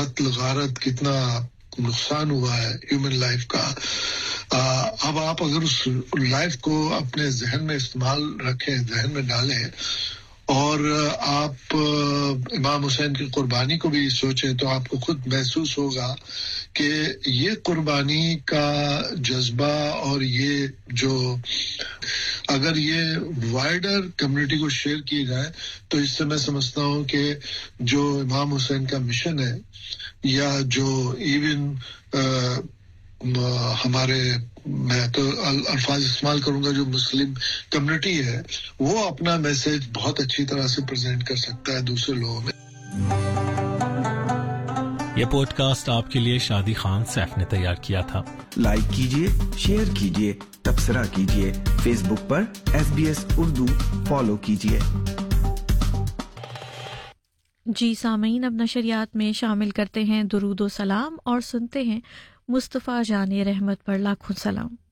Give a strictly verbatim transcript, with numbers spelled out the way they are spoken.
قتل غارت کتنا نقصان ہوا ہے ہیومن لائف کا. اب آپ اگر اس لائف کو اپنے ذہن میں استعمال رکھیں، ذہن میں ڈالیں، اور آپ امام حسین کی قربانی کو بھی سوچیں، تو آپ کو خود محسوس ہوگا کہ یہ قربانی کا جذبہ اور یہ جو اگر یہ وائڈر کمیونٹی کو شیئر کی جائے تو اس سے میں سمجھتا ہوں کہ جو امام حسین کا مشن ہے، یا جو ایون ہمارے، میں تو الفاظ استعمال کروں گا، جو مسلم کمیونٹی ہے، وہ اپنا میسج بہت اچھی طرح سے پریزنٹ کر سکتا ہے دوسرے لوگوں میں. یہ پوڈ کاسٹ آپ کے لیے شادی خان سیف نے تیار کیا تھا. لائک کیجئے، شیئر کیجئے، تبصرہ کیجئے. فیس بک پر S B S Urdu follow کیجئے. جی سامعین، اب نشریات میں شامل کرتے ہیں درود و سلام اور سنتے ہیں مصطفیٰ جان رحمت پر لاکھوں سلام.